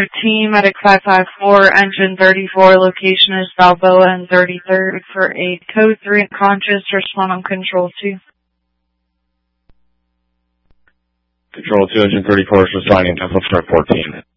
Team Medic 554, Engine 34, location is Balboa and 33rd for a code 3 unconscious, respond on Control 2. Control 2, Engine 34 is responding, Temple Strike 14.